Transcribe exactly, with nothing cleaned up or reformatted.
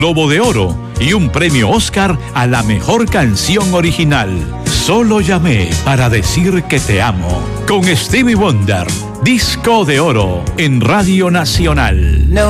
Globo de Oro y un premio Oscar a la mejor canción original. Solo llamé para decir que te amo. Con Stevie Wonder, Disco de Oro en Radio Nacional. No.